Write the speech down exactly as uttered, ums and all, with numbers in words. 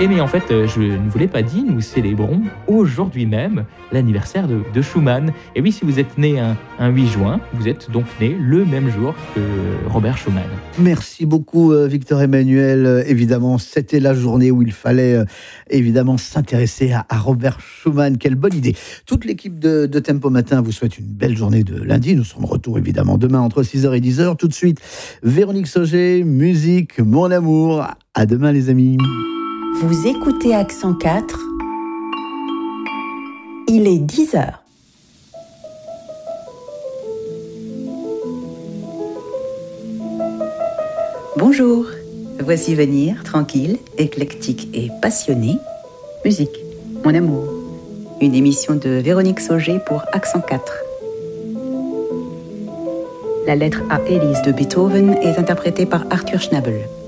Et mais en fait, je ne vous l'ai pas dit, nous célébrons aujourd'hui même l'anniversaire de, de Schumann. Et oui, si vous êtes né un, un huit juin, vous êtes donc né le même jour que Robert Schumann. Merci beaucoup Victor Emmanuel. Évidemment, c'était la journée où il fallait euh, évidemment s'intéresser à, à Robert Schumann. Quelle bonne idée. Toute l'équipe de, de Tempo Matin vous souhaite une belle journée de lundi. Nous serons de retour évidemment demain entre six heures et dix heures. Tout de suite, Véronique Sauger, musique, mon amour. À demain les amis. Vous écoutez Accent quatre. Il est dix heures. Bonjour, voici venir, tranquille, éclectique et passionné. Musique, mon amour. Une émission de Véronique Sauger pour Accent quatre. La lettre à Élise de Beethoven est interprétée par Arthur Schnabel.